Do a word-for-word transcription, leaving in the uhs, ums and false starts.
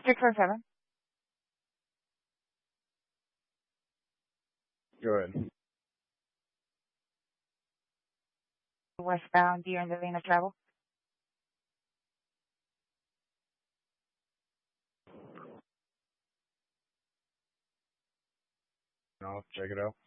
six four seven. Go ahead. Westbound, you're in the lane of travel. I'll check it out.